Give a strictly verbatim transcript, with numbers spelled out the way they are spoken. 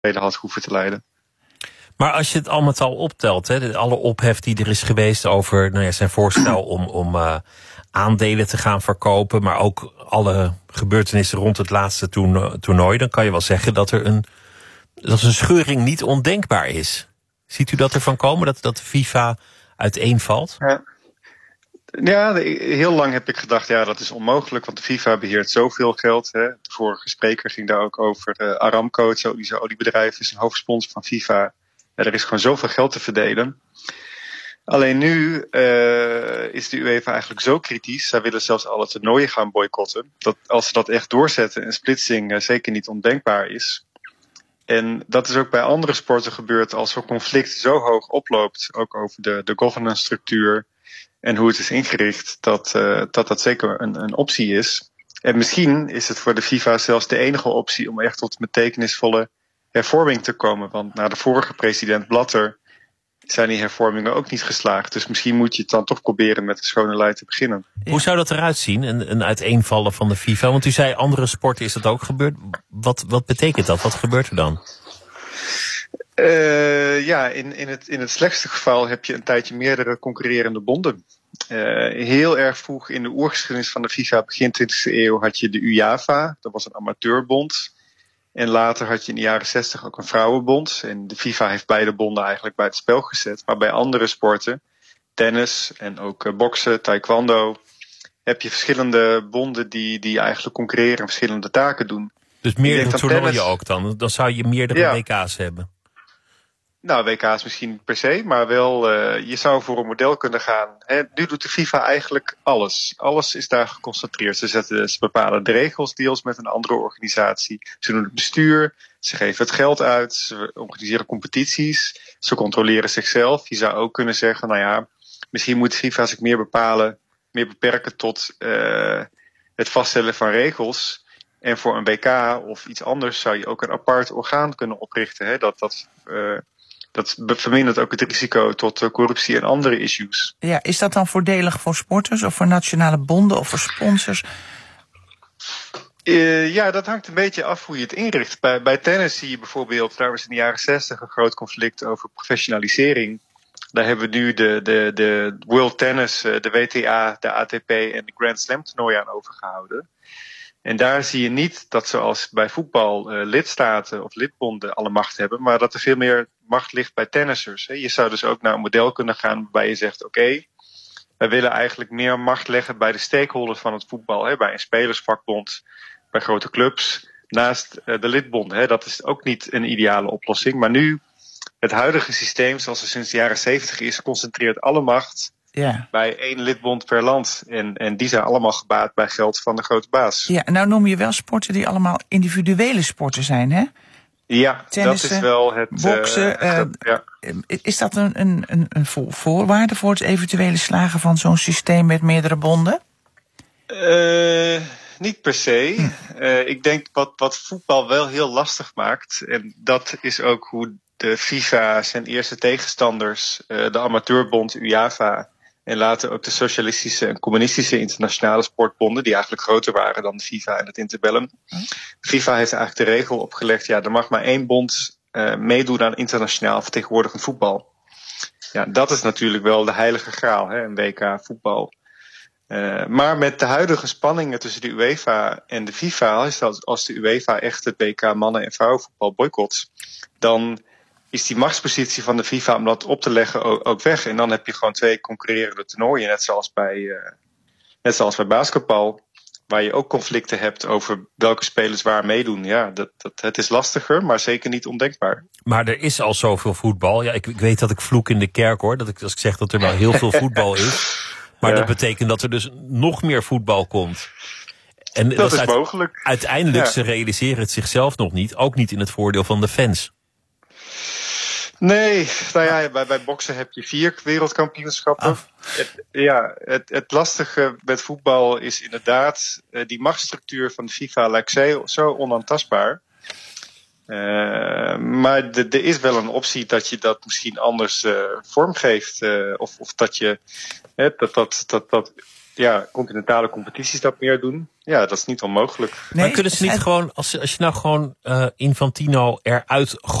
had hoeven te leiden. Maar als je het al met al optelt, hè, alle ophef die er is geweest over nou ja, zijn voorstel om, om uh, aandelen te gaan verkopen, maar ook alle gebeurtenissen rond het laatste toernooi, toernooi dan kan je wel zeggen dat er een, dat een scheuring niet ondenkbaar is. Ziet u dat ervan komen, dat, dat de FIFA uiteenvalt? Ja. Ja, heel lang heb ik gedacht, ja, dat is onmogelijk, want de FIFA beheert zoveel geld. Hè. De vorige spreker ging daar ook over. Uh, Aramco, het Saoedische oliebedrijf, is een hoofdsponsor van FIFA. Ja, er is gewoon zoveel geld te verdelen. Alleen nu uh, is de UEFA eigenlijk zo kritisch. Zij willen zelfs alle toernooien gaan boycotten. Dat als ze dat echt doorzetten en splitsing uh, zeker niet ondenkbaar is. En dat is ook bij andere sporten gebeurd als zo'n conflict zo hoog oploopt. Ook over de, de governance structuur en hoe het is ingericht. Dat uh, dat, dat zeker een, een optie is. En misschien is het voor de FIFA zelfs de enige optie om echt tot een betekenisvolle hervorming te komen. Want na de vorige president Blatter zijn die hervormingen ook niet geslaagd. Dus misschien moet je het dan toch proberen met een schone lei te beginnen. Hoe zou dat eruit zien, een, een uiteenvallen van de FIFA? Want u zei, andere sporten is dat ook gebeurd. Wat, wat betekent dat? Wat gebeurt er dan? Uh, ja, in, in, het, in het slechtste geval heb je een tijdje meerdere concurrerende bonden. Uh, heel erg vroeg in de oergeschiedenis van de FIFA, begin twintigste eeuw, had je de U J A F A. Dat was een amateurbond. En later had je in de jaren zestig ook een vrouwenbond. En de FIFA heeft beide bonden eigenlijk bij het spel gezet. Maar bij andere sporten, tennis en ook uh, boksen, taekwondo, heb je verschillende bonden die, die eigenlijk concurreren en verschillende taken doen. Dus meerdere toernooien tennis ook dan? Dan zou je meerdere ja. W K's hebben? Nou, W K's misschien niet per se, maar wel, uh, je zou voor een model kunnen gaan. Hè, nu doet de FIFA eigenlijk alles. Alles is daar geconcentreerd. Ze, zetten, ze bepalen de regels deels met een andere organisatie. Ze doen het bestuur, ze geven het geld uit, ze organiseren competities, ze controleren zichzelf. Je zou ook kunnen zeggen, nou ja, misschien moet de FIFA zich meer bepalen, meer beperken tot uh, het vaststellen van regels. En voor een W K of iets anders zou je ook een apart orgaan kunnen oprichten. Hè, dat dat... Uh, Dat vermindert ook het risico tot corruptie en andere issues. Ja, is dat dan voordelig voor sporters of voor nationale bonden of voor sponsors? Uh, ja, dat hangt een beetje af hoe je het inricht. Bij, bij tennis zie je bijvoorbeeld, daar was in de jaren zestig een groot conflict over professionalisering. Daar hebben we nu de, de, de World Tennis, de W T A, de A T P en de Grand Slam toernooien aan overgehouden. En daar zie je niet dat zoals bij voetbal uh, lidstaten of lidbonden alle macht hebben, maar dat er veel meer macht ligt bij tennissers. Hè. Je zou dus ook naar een model kunnen gaan waarbij je zegt, oké, okay, wij willen eigenlijk meer macht leggen bij de stakeholders van het voetbal. Hè, bij een spelersvakbond, bij grote clubs, naast uh, de lidbonden. Hè. Dat is ook niet een ideale oplossing. Maar nu, het huidige systeem zoals het sinds de jaren zeventig is, concentreert alle macht ja. bij één lidbond per land. En, en die zijn allemaal gebaat bij geld van de grote baas. Ja, nou noem je wel sporten die allemaal individuele sporten zijn, hè? Ja, Tennissen, dat is wel het... Boksen, uh, uh, ja. Is dat een, een, een, een voorwaarde voor het eventuele slagen van zo'n systeem met meerdere bonden? Uh, niet per se. Hm. Uh, ik denk wat, wat voetbal wel heel lastig maakt, en dat is ook hoe de FIFA zijn eerste tegenstanders, uh, de amateurbond U J A F A, en later ook de socialistische en communistische internationale sportbonden, die eigenlijk groter waren dan de FIFA en het Interbellum. De FIFA heeft eigenlijk de regel opgelegd, ja, er mag maar één bond uh, meedoen aan internationaal vertegenwoordigend voetbal. Ja, dat is natuurlijk wel de heilige graal, hè, een W K voetbal. Uh, maar met de huidige spanningen tussen de UEFA en de FIFA, is dat als de UEFA echt het W K mannen- en vrouwenvoetbal boycott, dan is die machtspositie van de FIFA om dat op te leggen ook, ook weg. En dan heb je gewoon twee concurrerende toernooien, net zoals bij, uh, net zoals bij basketbal, waar je ook conflicten hebt over welke spelers waar meedoen. Ja, dat, dat, het is lastiger, maar zeker niet ondenkbaar. Maar er is al zoveel voetbal. Ja, ik, ik weet dat ik vloek in de kerk, hoor. Dat ik, als ik zeg dat er wel heel veel voetbal is. Maar ja. Dat betekent dat er dus nog meer voetbal komt. En dat, dat is uit, mogelijk. Uiteindelijk, ja. Ze realiseren het zichzelf nog niet. Ook niet in het voordeel van de fans. Nee, nou ja, bij, bij boksen heb je vier wereldkampioenschappen. Oh. Het, ja, het, het lastige met voetbal is inderdaad, uh, die machtsstructuur van de FIFA lijkt zo, zo onaantastbaar. Uh, maar er is wel een optie dat je dat misschien anders uh, vormgeeft. Uh, of, of dat je, hè, dat, dat, dat, dat ja, continentale competities dat meer doen. Ja, dat is niet onmogelijk. Nee, maar kunnen ze niet en... gewoon, als, als je nou gewoon uh, Infantino eruit